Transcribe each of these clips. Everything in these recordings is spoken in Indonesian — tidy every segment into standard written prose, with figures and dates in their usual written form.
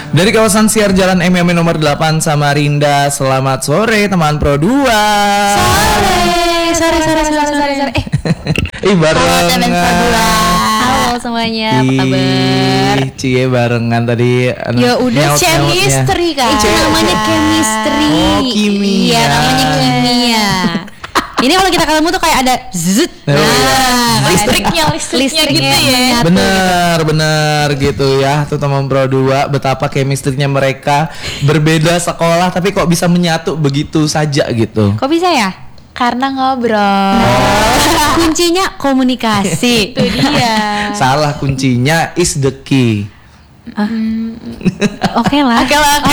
Dari kawasan Siar Jalan MMN nomor 8 Samarinda. Selamat sore teman Pro 2. Sore. Barengan. Halo semuanya, apa kabar? Cie barengan tadi. Ya udah chemistry kan. Itu namanya chemistry. Oh, kimia. Iya, namanya kimia. Ini kalau kita ketemu tuh kayak ada zzzz. Listriknya gitu ya. Bener gitu ya. Tuh teman Pro 2, betapa chemistry-nya mereka berbeda sekolah tapi kok bisa menyatu begitu saja gitu. Kok bisa ya? Karena ngobrol. Kuncinya komunikasi. Itu dia. Salah, kuncinya is the key. Oke lah.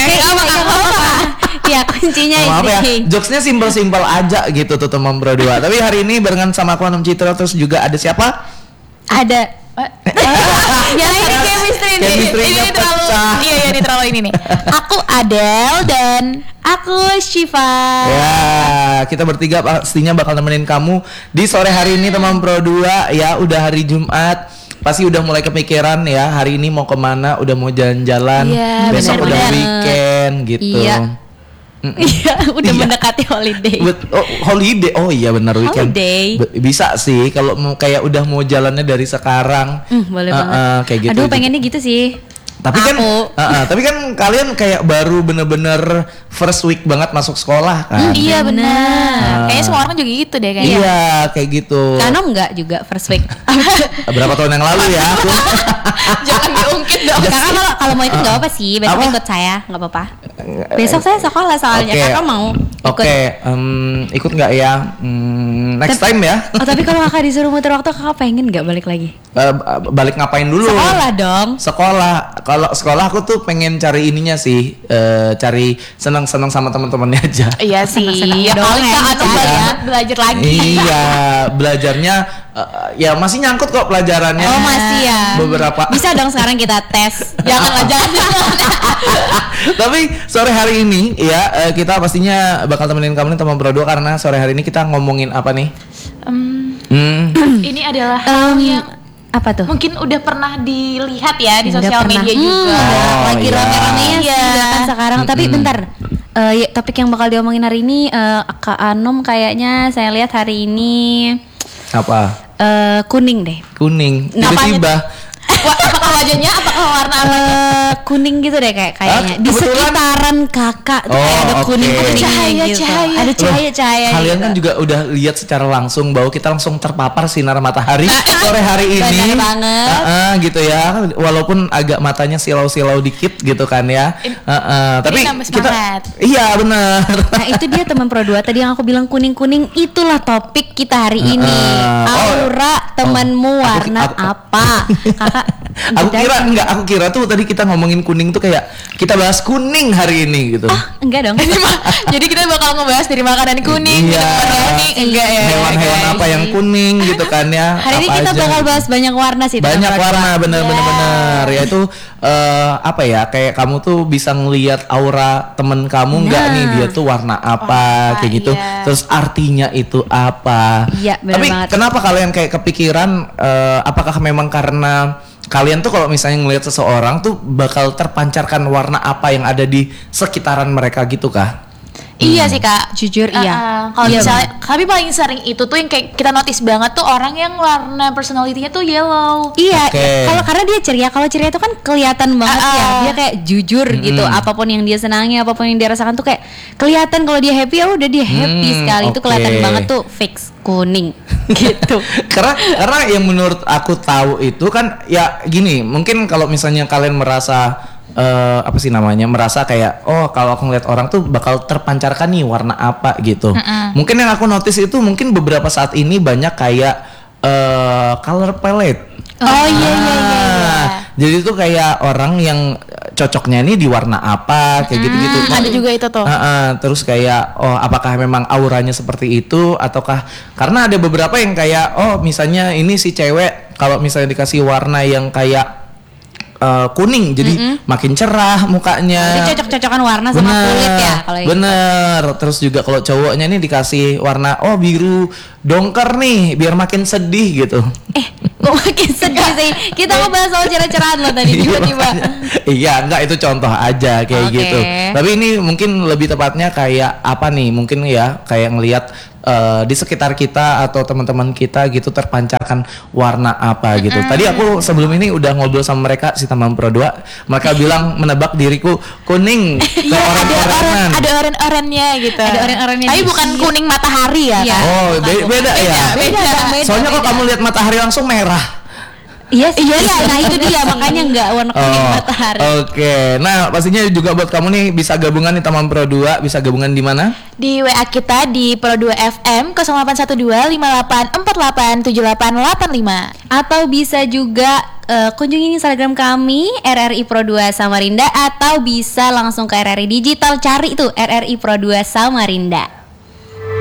Ya kuncinya Maaf ya, itu. jokesnya simpel-simpel aja gitu tuh teman Pro 2. Tapi hari ini barengan sama aku Anum Citra, terus juga ada siapa? Ada. Ya ini chemistry nih. Chemistry-nya Ini terlalu pecah. Iya ini terlalu ini nih. Aku Adel dan aku Syifa. Ya, kita bertiga pastinya bakal nemenin kamu di sore hari ini teman Pro 2 ya. Udah hari Jumat, pasti udah mulai kepikiran ya. Hari ini mau kemana? Udah mau jalan-jalan. Iya, Besok bener udah banget. weekend gitu. Iya. Iya, udah mendekati holiday. Holiday, oh iya benar weekend. Holiday. Bisa sih kalau mau kayak udah mau jalannya dari sekarang. Boleh banget. Kayak gitu. Aduh, pengennya gitu sih. Tapi kan kalian kayak baru bener-bener first week banget masuk sekolah kan? Iya benar. Kayaknya semua orang juga gitu deh kayaknya. Iya, kayak gitu. Kanom enggak juga first week. Berapa tahun yang lalu ya? Jangan diungkit dong. Kakak kalau mau ikut enggak apa sih, besok Apa? ikut saya, enggak apa-apa. Besok saya sekolah soalnya. Oke. Kakak mau ikut? Oke, ikut nggak ya? Next time ya. Oh, tapi kalau kakak disuruh muter waktu, kakak pengen nggak balik lagi? Balik ngapain dulu? Sekolah dong. Sekolah. Kalau sekolah aku tuh pengen cari ininya sih, cari senang-senang sama teman-temannya aja. Iya sih. Seneng-seneng Ya doang kali ya, Kak Anum bercanda. belajar lagi. Iya, belajarnya ya masih nyangkut kok pelajarannya. Oh, masih ya. Beberapa. Bisa dong sekarang kita tes. Janganlah jangan. Tapi sore hari ini ya kita pastinya bakal temenin kamu nih teman Pro 2 karena sore hari ini kita ngomongin apa nih? Ini adalah hal yang Apa tuh? mungkin udah pernah dilihat ya di Udah sosial pernah. media juga. Lagi iya. rame-ramenya Iya. sih kan sekarang. Tapi bentar. Ya, topik yang bakal diomongin hari ini Kak Anom kayaknya saya lihat hari ini Apa? kuning deh. Kuning. Ngapain? Tiba-tiba. Apakah wajahnya? Apakah warna apa? Kuning gitu deh kayaknya. Di kebetulan? sekitaran kakak tuh Oh, kayak ada oke. kuning-kuning Cahaya, gitu. cahaya. Ada Loh, cahaya-cahaya. kalian gitu. kan juga udah lihat secara langsung bahwa kita langsung terpapar sinar matahari sore hari ini. Benar banget. Gitu ya. Walaupun agak matanya silau-silau dikit gitu kan ya. Tapi nambah kita semangat. iya benar. Nah itu dia teman Pro 2 tadi yang aku bilang kuning-kuning, itulah topik kita hari ini. Aura temanmu warna apa? Kakak Aku kira tuh tadi kita ngomongin kuning tuh kayak kita bahas kuning hari ini gitu. enggak dong. Jadi kita bakal ngebahas dari makanan kuning, Iya. minuman kuning, enggak ya? Hewan-hewan guys? apa yang kuning gitu kan ya. Hari ini apa kita aja. bakal bahas banyak warna sih. Banyak teman Pro 2. warna bener-bener ya itu apa ya kayak kamu tuh bisa ngelihat aura temen kamu nggak nih dia tuh warna apa kayak gitu iya. terus artinya itu apa. Iya, bener Tapi banget. kenapa kalian kayak kepikiran apakah memang karena kalian tuh kalau misalnya ngelihat seseorang tuh bakal terpancarkan warna apa yang ada di sekitaran mereka gitu kah? Iya sih Kak. Jujur iya. Kalau Iya misalnya, tapi paling sering itu tuh yang kayak kita notice banget tuh orang yang warna personality-nya tuh yellow. Iya, Oke. kalau karena dia ceria, kalau ceria itu kan kelihatan banget ya. Dia kayak jujur gitu. Apapun yang dia senangi, apapun yang dia rasakan tuh kayak kelihatan. Kalau dia happy ya udah dia happy sekali. Itu kelihatan oke. banget tuh fix kuning gitu. karena yang menurut aku tahu itu kan ya gini, mungkin kalau misalnya kalian merasa apa sih namanya, merasa kayak oh kalau aku ngeliat orang tuh bakal terpancarkan nih warna apa gitu. Mungkin yang aku notice itu mungkin beberapa saat ini banyak kayak color palette. Oh iya. Jadi tuh kayak orang yang cocoknya ini di warna apa kayak gitu-gitu. Ada juga itu tuh. Terus kayak oh apakah memang auranya seperti itu ataukah karena ada beberapa yang kayak oh misalnya ini si cewek kalau misalnya dikasih warna yang kayak kuning jadi makin cerah mukanya. Jadi cocok-cocokan warna sama kulit ya kalau gitu. Bener. Terus juga kalau cowoknya nih dikasih warna oh biru dongker nih biar makin sedih gitu. Kok makin sedih sih? Kita ngebahas soal cerah-cerahan lo tadi tiba-tiba. Iya, enggak, itu contoh aja kayak Oke. gitu. Tapi ini mungkin lebih tepatnya kayak apa nih? Mungkin ya kayak ngelihat di sekitar kita atau teman-teman kita gitu terpancarkan warna apa gitu. Tadi aku sebelum ini udah ngobrol sama mereka si Taman Pro 2. Mereka bilang menebak diriku kuning ke oren-orenan. Ada oren-orennya gitu. Ada oren-orennya Tapi dikit. bukan kuning matahari ya. Iya. kan? Oh, beda ya. Beda. Soalnya kok kamu lihat matahari langsung merah. Iya sih. Nah itu dia makanya nggak warna kuning matahari. Oke. Nah, pastinya juga buat kamu nih bisa gabungan di Taman Pro 2, bisa gabungan di mana? Di WA kita di Pro 2 FM 081258487885. Atau bisa juga kunjungi Instagram kami RRI Pro 2 Samarinda, atau bisa langsung ke RRI Digital, cari itu RRI Pro 2 Samarinda.